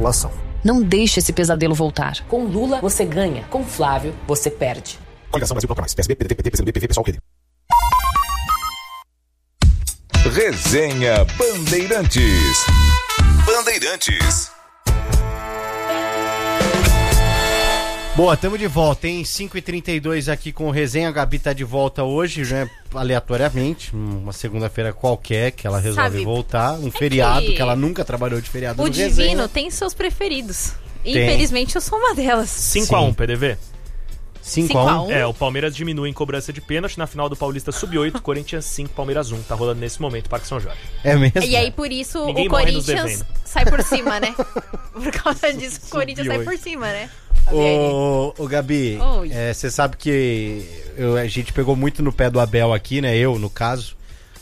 população. Não deixe esse pesadelo voltar. Com Lula, você ganha. Com Flávio, você perde. Coligação Brasil Bloco Mais. PSB, PDT, PT, PCdoB, PV, PSOL, Rede. Resenha Bandeirantes. Boa, estamos de volta, hein? 5h32 aqui com o Resenha. A Gabi tá de volta hoje, né? Aleatoriamente. Uma segunda-feira qualquer que ela resolve voltar. Um feriado, que ela nunca trabalhou de feriado no Resenha. O Divino tem seus preferidos. Infelizmente eu sou uma delas. 5x1, PDV. 5x1? O Palmeiras diminui em cobrança de pênalti na final do Paulista Sub-8, Corinthians 5, Palmeiras 1. Tá rolando nesse momento, Parque São Jorge. É mesmo? E aí, por isso, Ninguém o Corinthians sai por cima, né? Por causa disso, o Corinthians sai por cima, né? Ô Gabi, você sabe que a gente pegou muito no pé do Abel aqui, né? Eu, no caso.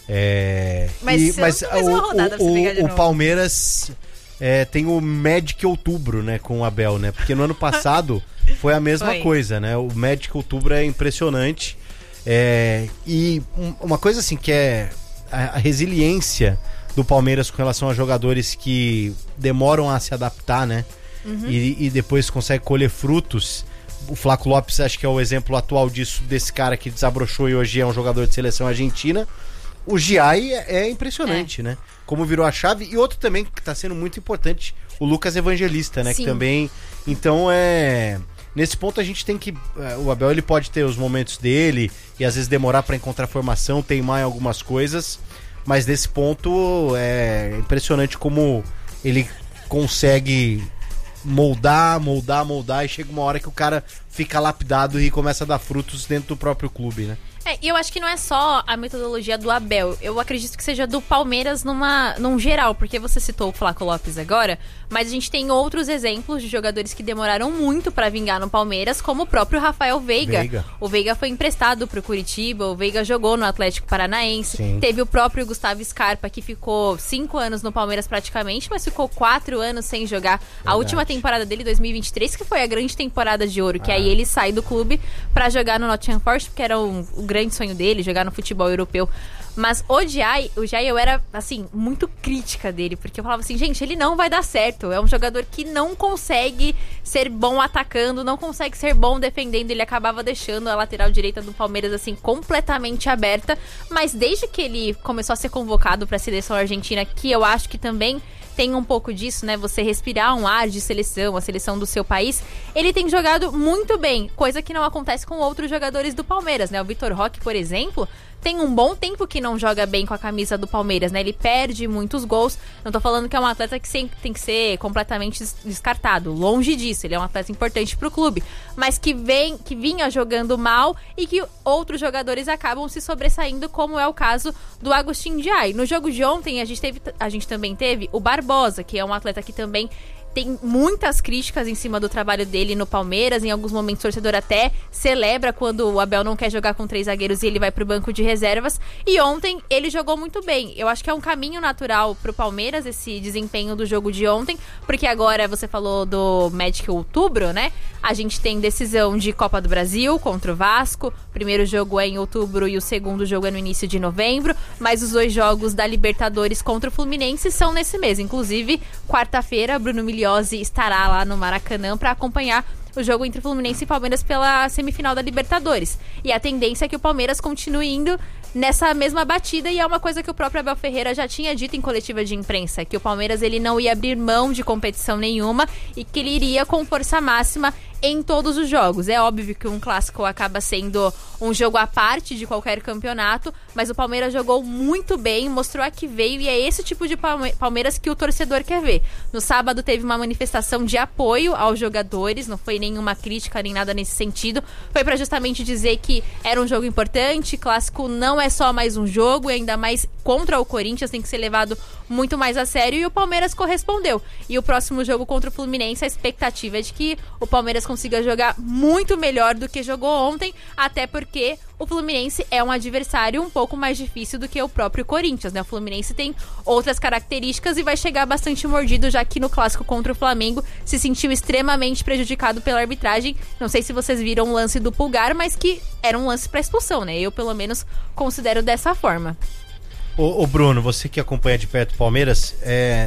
Mas o Palmeiras tem o Magic Outubro, né? Com o Abel, né? Porque no ano passado foi a mesma coisa, né? O Magic Outubro é impressionante. E uma coisa assim que é a resiliência do Palmeiras com relação a jogadores que demoram a se adaptar, né? E depois consegue colher frutos. O Flaco Lopes acho que é o exemplo atual disso, desse cara que desabrochou e hoje é um jogador de seleção argentina. O Giai é impressionante, né? Como virou a chave. E outro também que tá sendo muito importante, o Lucas Evangelista, né? Sim. Que também... Então nesse ponto a gente tem que... O Abel ele pode ter os momentos dele e às vezes demorar para encontrar formação, teimar em algumas coisas, mas nesse ponto é impressionante como ele consegue moldar e chega uma hora que o cara fica lapidado e começa a dar frutos dentro do próprio clube, né? E eu acho que não é só a metodologia do Abel. Eu acredito que seja do Palmeiras num geral, porque você citou o Flaco Lopes agora, mas a gente tem outros exemplos de jogadores que demoraram muito pra vingar no Palmeiras, como o próprio Rafael Veiga. O Veiga foi emprestado pro Curitiba, o Veiga jogou no Atlético Paranaense. Sim. Teve o próprio Gustavo Scarpa, que ficou 5 anos no Palmeiras praticamente, mas ficou 4 anos sem jogar. Verdade. A última temporada dele, 2023, que foi a grande temporada de ouro, que aí ele sai do clube pra jogar no Nottingham Forest, porque era o grande sonho dele, jogar no futebol europeu. Mas o Giai eu era, assim, muito crítica dele, porque eu falava assim, gente, ele não vai dar certo. É um jogador que não consegue ser bom atacando, não consegue ser bom defendendo. Ele acabava deixando a lateral direita do Palmeiras, assim, completamente aberta. Mas desde que ele começou a ser convocado para a seleção argentina, que eu acho que também tem um pouco disso, né? Você respirar um ar de seleção, a seleção do seu país. Ele tem jogado muito bem, coisa que não acontece com outros jogadores do Palmeiras, né? O Vitor Roque, por exemplo, tem um bom tempo que não joga bem com a camisa do Palmeiras, né? Ele perde muitos gols. Não tô falando que é um atleta que tem que ser completamente descartado. Longe disso, ele é um atleta importante pro clube. Mas que vinha jogando mal e que outros jogadores acabam se sobressaindo, como é o caso do Agustin Giai. No jogo de ontem, a gente também teve o Barbosa, que é um atleta que também tem muitas críticas em cima do trabalho dele no Palmeiras. Em alguns momentos o torcedor até celebra quando o Abel não quer jogar com 3 zagueiros e ele vai pro banco de reservas. E ontem ele jogou muito bem. Eu acho que é um caminho natural pro Palmeiras esse desempenho do jogo de ontem, porque agora você falou do Magic Outubro, né? A gente tem decisão de Copa do Brasil contra o Vasco. O primeiro jogo é em outubro e o segundo jogo é no início de novembro. Mas os 2 jogos da Libertadores contra o Fluminense são nesse mês. Inclusive, quarta-feira, Bruno Milhozzi estará lá no Maracanã para acompanhar o jogo entre Fluminense e Palmeiras pela semifinal da Libertadores. E a tendência é que o Palmeiras continue indo nessa mesma batida, e é uma coisa que o próprio Abel Ferreira já tinha dito em coletiva de imprensa, que o Palmeiras ele não ia abrir mão de competição nenhuma e que ele iria com força máxima em todos os jogos. É óbvio que um clássico acaba sendo um jogo à parte de qualquer campeonato, mas o Palmeiras jogou muito bem, mostrou a que veio, e é esse tipo de Palmeiras que o torcedor quer ver. No sábado teve uma manifestação de apoio aos jogadores, não foi nenhuma crítica nem nada nesse sentido, foi para justamente dizer que era um jogo importante, clássico não é só mais um jogo, e ainda mais contra o Corinthians tem que ser levado muito mais a sério, e o Palmeiras correspondeu. E o próximo jogo contra o Fluminense, a expectativa é de que o Palmeiras consiga jogar muito melhor do que jogou ontem, até porque o Fluminense é um adversário um pouco mais difícil do que o próprio Corinthians, né? O Fluminense tem outras características e vai chegar bastante mordido, já que no clássico contra o Flamengo se sentiu extremamente prejudicado pela arbitragem. Não sei se vocês viram o lance do Pulgar, mas que era um lance para expulsão, né? Eu, pelo menos, considero dessa forma. Ô Bruno, você que acompanha de perto o Palmeiras,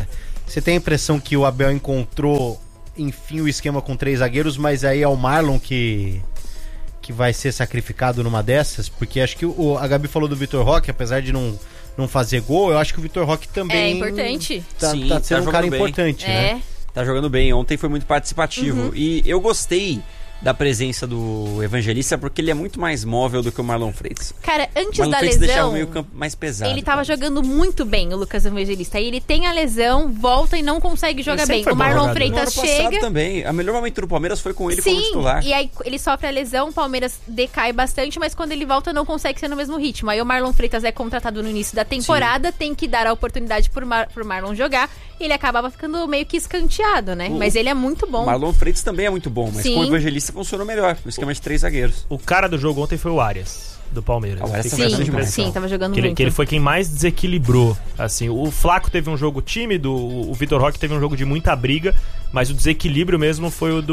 Você tem a impressão que o Abel encontrou, enfim, o esquema com 3 zagueiros, mas aí é o Marlon que vai ser sacrificado numa dessas? Porque acho que a Gabi falou do Vitor Roque, apesar de não fazer gol, eu acho que o Vitor Roque também é importante. Tá sendo um cara importante, né? Tá jogando bem, ontem foi muito participativo. E eu gostei da presença do Evangelista, porque ele é muito mais móvel do que o Marlon Freitas. Cara, antes Marlon da Freitas deixava lesão, o meio campo mais pesado. ele tava jogando muito bem, o Lucas Evangelista. Aí ele tem a lesão, volta e não consegue jogar bem. O Marlon Freitas no ano chega... passado também. O melhor momento do Palmeiras foi com ele como Sim, titular. e aí ele sofre a lesão, o Palmeiras decai bastante, mas quando ele volta não consegue ser no mesmo ritmo. Aí o Marlon Freitas é contratado no início da temporada, tem que dar a oportunidade pro Marlon jogar, e ele acabava ficando meio que escanteado, né? Mas ele é muito bom. O Marlon Freitas também é muito bom, mas Sim. com o Evangelista funcionou melhor. No esquema de 3 zagueiros. O cara do jogo ontem foi o Arias, do Palmeiras. O Arias Fiquei com essa impressão. Sim, tava jogando que muito. ele foi quem mais desequilibrou. Assim, o Flaco teve um jogo tímido, o Vitor Roque teve um jogo de muita briga, mas o desequilíbrio mesmo foi o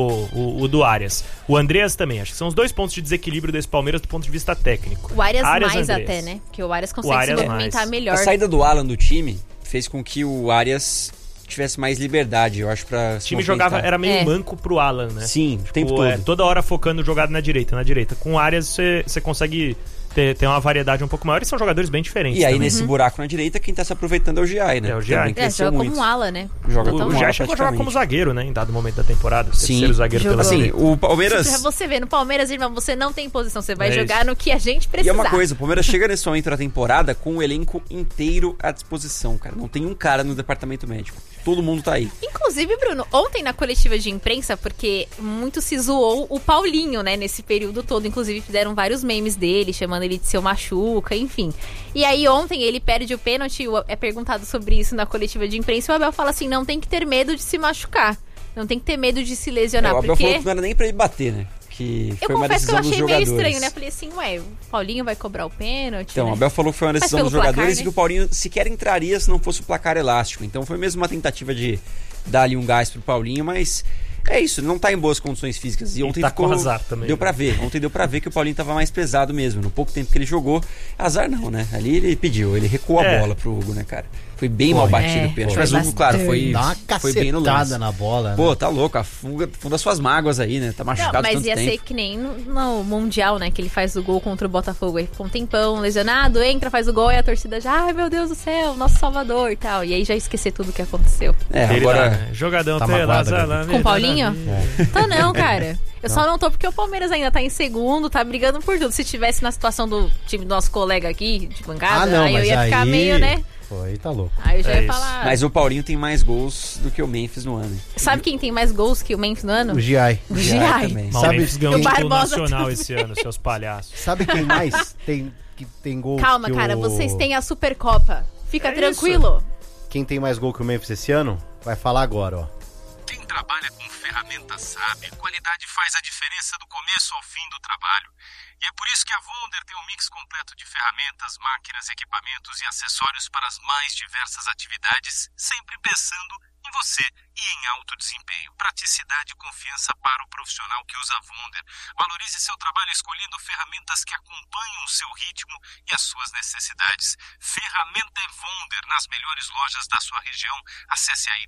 do Arias. O Andreas também, acho que são os 2 pontos de desequilíbrio desse Palmeiras do ponto de vista técnico. O Arias mais Andreas. até, né? Porque o Arias consegue se movimentar mais. melhor. A saída do Alan do time fez com que o Arias tivesse mais liberdade, eu acho, pra O time jogava, era meio manco pro Alan, né? Sim, o tempo todo. Toda hora focando jogado na direita. Com o Arias você consegue ter uma variedade um pouco maior, e são jogadores bem diferentes. E aí, também. nesse buraco na direita, quem tá se aproveitando é o Giai, né? É, o Giai. Joga como um ala, né? Joga O como Giai chegou a jogar como zagueiro, né? Em dado momento da temporada. Terceiro zagueiro Jogou. pela direita. O Palmeiras... Pra você ver, no Palmeiras, irmão, você não tem posição. Você vai É jogar isso. no que a gente E precisar. é uma coisa, o Palmeiras chega nesse momento da temporada com o elenco inteiro à disposição, cara. Não tem um cara no departamento médico. Todo mundo tá aí. Inclusive, Bruno, ontem na coletiva de imprensa, porque muito se zoou o Paulinho, né, nesse período todo. Inclusive, fizeram vários memes dele, chamando ele de seu machuca, enfim. E aí, ontem, ele perde o pênalti, é perguntado sobre isso na coletiva de imprensa, e o Abel fala assim, não tem que ter medo de se machucar. Não tem que ter medo de se lesionar, O Abel porque... falou que não era nem pra ele bater, né? Que Eu foi uma confesso que eu decisão dos achei meio jogadores. estranho, né? Falei assim, ué, o Paulinho vai cobrar o pênalti, Então, né? o Abel falou que foi uma decisão pelo dos jogadores placar, e né? que o Paulinho sequer entraria se não fosse o placar elástico. Então foi mesmo uma tentativa de dar ali um gás pro Paulinho, mas é isso, ele não tá em boas condições físicas. E ontem tá ficou, com azar também. deu pra ver. Ontem deu pra ver que o Paulinho tava mais pesado mesmo. No pouco tempo que ele jogou, azar não, né? Ali ele pediu, ele recuou a bola pro Hugo, né, cara? Foi bem mal batido o pênalti. Mas o Hugo, claro, foi bem no lance. na bola, né? Pô, tá louco, afunda suas mágoas aí, né? Tá machucado Não, mas tanto ia tempo. ser que nem no Mundial, né? Que ele faz o gol contra o Botafogo. Aí ficou um tempão lesionado, entra, faz o gol e a torcida já, ai meu Deus do céu, nosso salvador e tal. E aí já esquecer tudo o que aconteceu. Agora... Jogadão Tá magoado, Com o Paulinho? Tá não, cara. Eu só não tô porque o Palmeiras ainda tá em segundo, tá brigando por tudo. Se tivesse na situação do time do nosso colega aqui, de bancada, aí eu ia ficar meio, né? Pô, aí tá louco. Aí eu já ia falar... Mas o Paulinho tem mais gols do que o Memphis no ano. Sabe quem tem mais gols que o Memphis no ano? O Giai. O Giai. também. Sabe- ganhou o um título Barbosa nacional também. esse ano, seus palhaços. Sabe quem mais tem gol? Calma, que cara, o... vocês têm a Supercopa. Fica É tranquilo. Quem tem mais gol que o Memphis esse ano? Vai falar agora, ó. Quem trabalha com ferramentas sabe, a qualidade faz a diferença do começo ao fim do trabalho. E é por isso que a Wonder tem um mix completo de ferramentas, máquinas, equipamentos e acessórios para as mais diversas atividades, sempre pensando em você e em alto desempenho. Praticidade e confiança para o profissional que usa a Wonder. Valorize seu trabalho escolhendo ferramentas que acompanham o seu ritmo e as suas necessidades. Ferramenta é Wonder nas melhores lojas da sua região. Acesse aí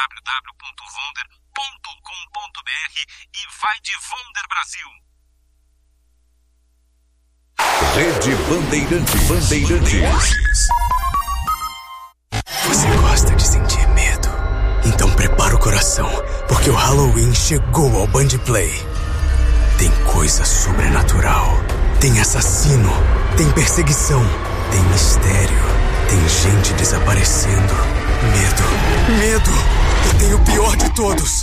www.wonder.com.br e vai de Wonder Brasil. Rede Bandeirantes. Você gosta de sentir medo? Então prepara o coração, porque o Halloween chegou ao Band Play. Tem coisa sobrenatural, tem assassino, tem perseguição, tem mistério, tem gente desaparecendo. Medo. E tem o pior de todos.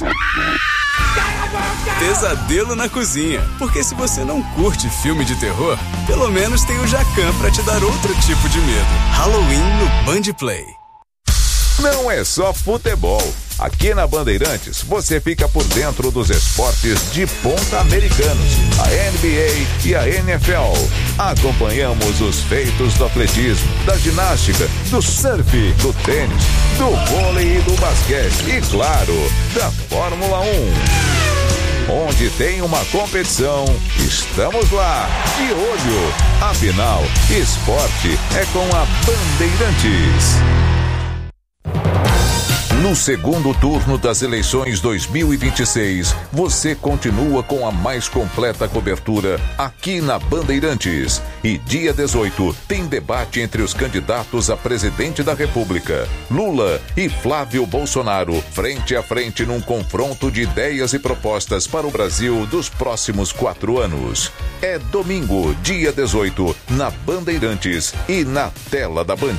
Pesadelo na cozinha. Porque se você não curte filme de terror, pelo menos tem o Jacan pra te dar outro tipo de medo. Halloween no Band Play. Não é só futebol. Aqui na Bandeirantes, você fica por dentro dos esportes de ponta americanos, a NBA e a NFL. Acompanhamos os feitos do atletismo, da ginástica, do surf, do tênis, do vôlei e do basquete e, claro, da Fórmula 1. Onde tem uma competição, estamos lá, de olho. Afinal, esporte é com a Bandeirantes. No segundo turno das eleições 2026, você continua com a mais completa cobertura aqui na Bandeirantes. E dia 18 tem debate entre os candidatos a presidente da República, Lula e Flávio Bolsonaro, frente a frente num confronto de ideias e propostas para o Brasil dos próximos 4 anos. É domingo, dia 18, na Bandeirantes e na tela da Band.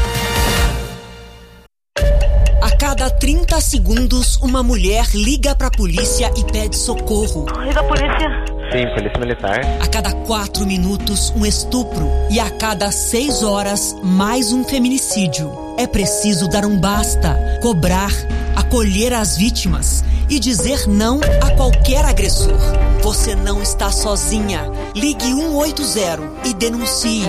A cada 30 segundos, uma mulher liga pra polícia e pede socorro. Liga a polícia. Sim, polícia militar. A cada 4 minutos, um estupro. E a cada 6 horas, mais um feminicídio. É preciso dar um basta, cobrar, acolher as vítimas e dizer não a qualquer agressor. Você não está sozinha. Ligue 180 e denuncie.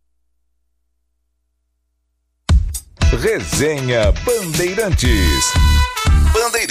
Resenha Bandeirantes.